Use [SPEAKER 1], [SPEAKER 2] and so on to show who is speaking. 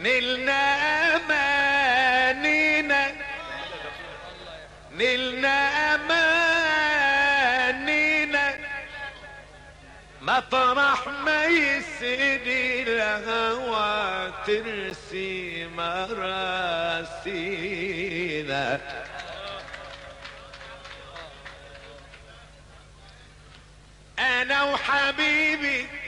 [SPEAKER 1] نلنا امانينا نلنا امانينا مطرح ما يسدي الهوى ترسي مراسينا. انا وحبيبي